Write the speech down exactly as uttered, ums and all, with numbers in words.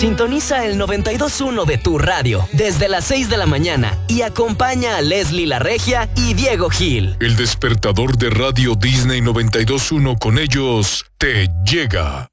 Sintoniza el noventa y dos punto uno de tu radio desde las seis de la mañana y acompaña a Leslie La Regia y Diego Gil. El despertador de Radio Disney noventa y dos punto uno con ellos te llega.